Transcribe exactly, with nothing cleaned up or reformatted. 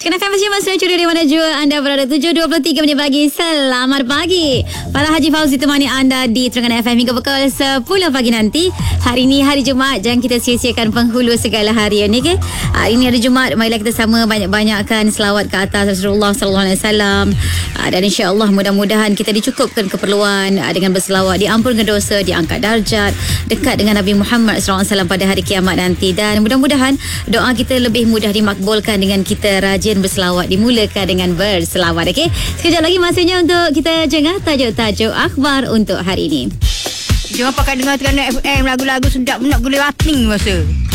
Kena F M masih Mas Studio di mana jua anda berada. Tujuh dua puluh tiga minit pagi. Selamat pagi. Para Haji Fauzi temani anda di Terengganu F M hingga pukul sepuluh pagi nanti. Hari ini hari Jumaat, jangan kita sia-siakan penghulu segala harian ni, okay? Hari ini hari Jumaat, marilah kita sama banyak-banyakkan selawat ke atas Rasulullah sallallahu alaihi wasallam. Dan insya-Allah mudah-mudahan kita dicukupkan keperluan dengan berselawat, diampunkan dosa, diangkat darjat, dekat dengan Nabi Muhammad sallallahu alaihi wasallam pada hari kiamat nanti. Dan mudah-mudahan doa kita lebih mudah dimakbulkan dengan kita rajin berselawat, dimulakan dengan berselawat, okey? Sekejap lagi masanya untuk kita jengah tajuk-tajuk akhbar untuk hari ini. Jangan pakai dengar Terengganu F M, lagu-lagu sedap nak gula rating masa.